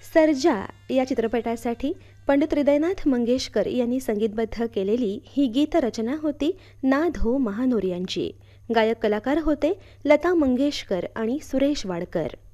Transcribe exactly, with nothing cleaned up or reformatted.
सर्जा या चित्रपटासाठी पंडित हृदयनाथ मंगेशकर यांनी संगीतबद्ध केलेली ही गीतरचना होती नाद हो महानोर यांची. गायक कलाकार होते लता मंगेशकर आणि सुरेश वाडकर.